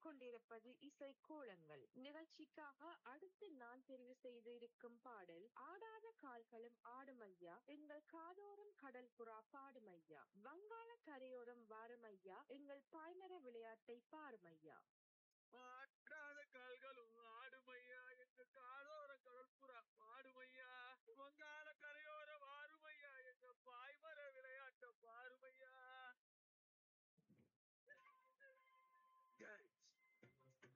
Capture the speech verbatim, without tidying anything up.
கொண்டிருப்பது இசை கோலங்கள் நிகழ்ச்சிக்காக அடுத்து நான் தெரிவு செய்து இருக்கும் பாடல் ஆடாத கால்களும் ஆடுமையா எங்கள் காதோரம் கடல் புறா பாடுமையா வங்காள கரையோரம் வாருமையா எங்கள் பாய்மர விளையாட்டை பாருமையா. ஆடாத கால்களும் ஆடுமையா எங்க காதோர கடற்புறா பாடுமையா வங்காள கரையோர